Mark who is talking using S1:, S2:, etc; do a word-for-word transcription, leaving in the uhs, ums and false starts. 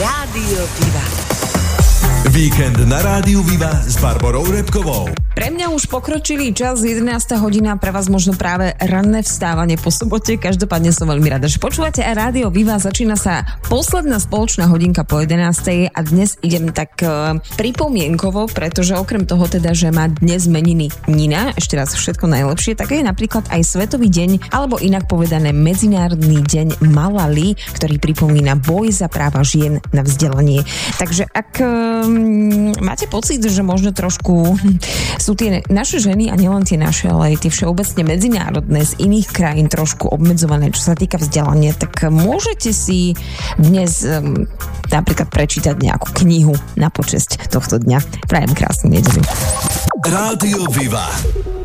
S1: Rádio Viva.
S2: Víkend na Rádiu Viva s Barborou Repkovou.
S3: Pre mňa už pokročilý čas, jedenásta hodina, pre vás možno práve ranné vstávanie po sobote. Každopádne som veľmi rada, že počúvate aj Rádio Viva. Začína sa posledná spoločná hodinka po jedenástej a dnes idem tak uh, pripomienkovo, pretože okrem toho teda, že má dnes meniny Nina, ešte raz všetko najlepšie, tak je napríklad aj Svetový deň, alebo inak povedané Medzinárodný deň Malali, ktorý pripomína boj za práva žien na vzdelanie. Takže ak um, máte pocit, že možno trošku sú tie naše ženy, a nielen tie naše, ale aj tie všeobecne medzinárodné z iných krajín trošku obmedzované, čo sa týka vzdelania, tak môžete si dnes um, napríklad prečítať nejakú knihu na počesť tohto dňa. Prajem krásnu nedeľu.
S2: Rádio Viva.